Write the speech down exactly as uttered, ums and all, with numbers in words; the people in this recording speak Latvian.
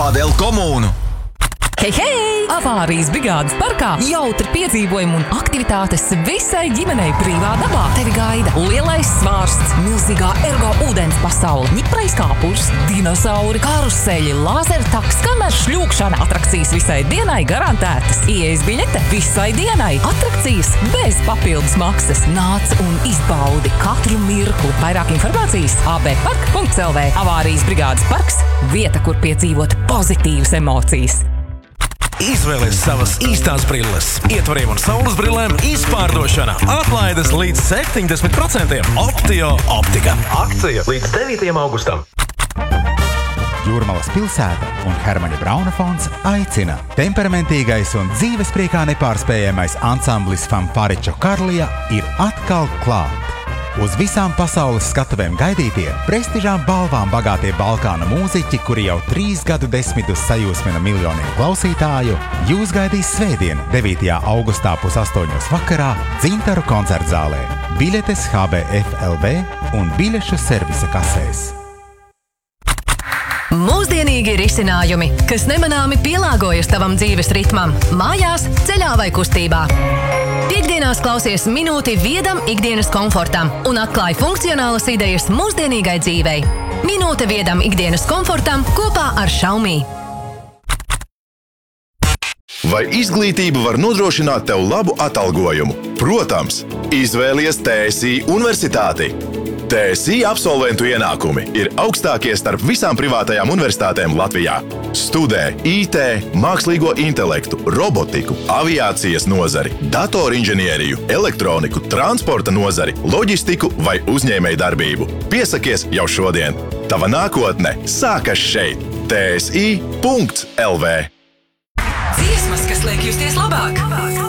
Lādēl komūnu. Hei, hei! Avārijas brigādes parkā jautri piedzīvojumi un aktivitātes visai ģimenei brīvā dabā. Tevi gaida lielais svārsts, milzīgā ergo ūdens pasaule, ņiprais kāpurs, dinosauri, karuseļi, lāzertaks, kamēr šļūkšana, atrakcijas visai dienai garantētas. Ieejas biļete visai dienai. Atrakcijas bez papildus maksas. Nāc un izbaudi katru mirkli. Vairāk informācijas a b park punkts l v. Avārijas brigādes parks – vieta, kur piedzīvot pozitīvas emocijas. Izvēlies savas īstās brilles. Ietvariem un saules brillēm izpārdošana. Atlaides līdz septiņdesmit procentiem. Optio optika. Akcija līdz devītajam augustam. Jūrmalas pilsēta un Hermaņa Brauna fonds aicina. Temperamentīgais un dzīvespriekā nepārspējamais ansamblis Fanfaričo Karlija ir atkal klāt. Uz visām pasaules skatuvēm gaidītie, prestižām balvām bagātie Balkāna mūziķi, kuri jau trīs gadu desmitus sajūsmina miljoniem klausītāju, jūs gaidīs svētdien, devītajā augustā pusastoņos vakarā Dzintaru koncertzālē. Biļetes h b f l v un biļešu servisa kasēs. Mūsdienīgi risinājumi, kas nemanāmi pielāgojas tavam dzīves ritmam, mājās, ceļā vai kustībā. Piektdienās klausies minūti viedam ikdienas komfortam un atklāj funkcionālas idejas mūsdienīgai dzīvei. Minūte viedam ikdienas komfortam kopā ar Xiaomi. Vai izglītība var nodrošināt tev labu atalgojumu? Protams, izvēlies T S I universitāti. T S I absolventu ienākumi ir augstākie starp visām privātajām universitātēm Latvijā. Studē I T, mākslīgo intelektu, robotiku, aviācijas nozari, datorinženieriju, elektroniku, transporta nozari, loģistiku vai uzņēmēju darbību. Piesakies jau šodien. Tava nākotne sākas šeit. T S I punkts l v. Dziesmas, kas liek justies labāk.